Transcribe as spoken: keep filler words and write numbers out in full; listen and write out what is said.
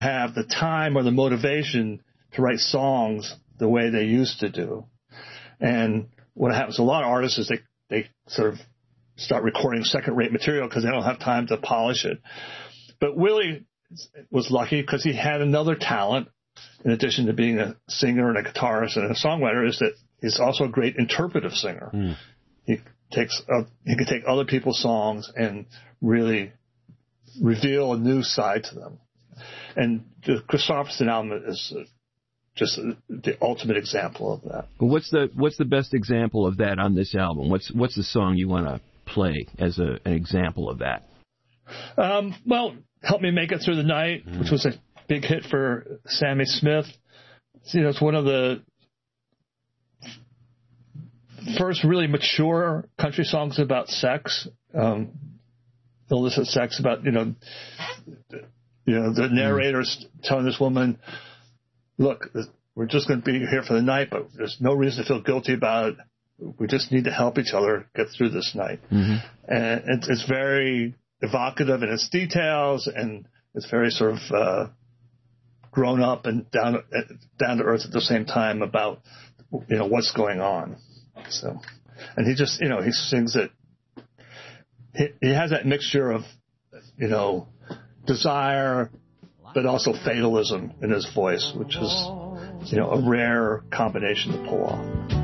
have the time or the motivation to write songs the way they used to do. And what happens to a lot of artists is they, they sort of start recording second-rate material because they don't have time to polish it. But Willie was lucky because he had another talent, in addition to being a singer and a guitarist and a songwriter, is that he's also a great interpretive singer. Mm. He takes uh, he can take other people's songs and really reveal a new side to them. And the Kristofferson album is uh, just uh, the ultimate example of that. Well, what's the what's the best example of that on this album? What's what's the song you want to play as a, an example of that? Um, well, Help Me Make It Through the Night, mm. which was a big hit for Sammy Smith. You know, it's one of the first really mature country songs about sex, um, illicit sex, about, you know, you know, the narrator's mm. telling this woman, look, we're just going to be here for the night, but there's no reason to feel guilty about it. We just need to help each other get through this night. Mm-hmm. And it's, it's very evocative in its details, and it's very sort of uh, grown up and down down to earth at the same time about, you know, what's going on. So, and he just, you know, he sings it. He, he has that mixture of, you know, desire, but also fatalism in his voice, which is, you know, a rare combination to pull off.